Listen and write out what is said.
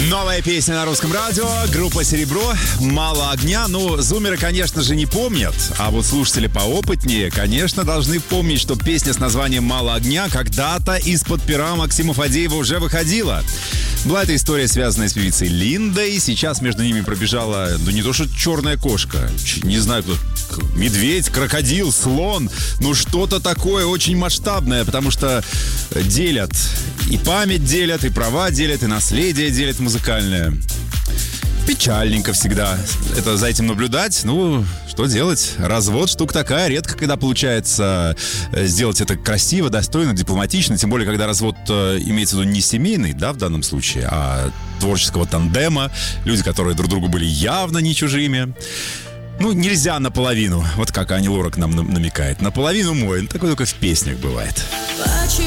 Новая песня на русском радио, группа «Серебро», «Мало огня». Ну, зумеры, конечно же, не помнят, а вот слушатели поопытнее, конечно, должны помнить, что песня с названием «Мало огня» когда-то из-под пера Максима Фадеева уже выходила. Была эта история, связанная с певицей Линдой. Сейчас между ними пробежала, ну, не то что черная кошка, не знаю, кто, медведь, крокодил, слон. Ну, что-то такое очень масштабное, потому что делят. И память делят, и права делят, и наследие делят музыкальное. Печальненько всегда это за этим наблюдать. Ну, что делать? Развод штука такая. Редко, когда получается сделать это красиво, достойно, дипломатично. Тем более, когда развод имеется в виду не семейный, да, в данном случае, а творческого тандема. Люди, которые друг другу были явно не чужими. Ну, нельзя наполовину. Вот как Ани Лорак нам намекает. Наполовину мой. Ну, такое только в песнях бывает. Почему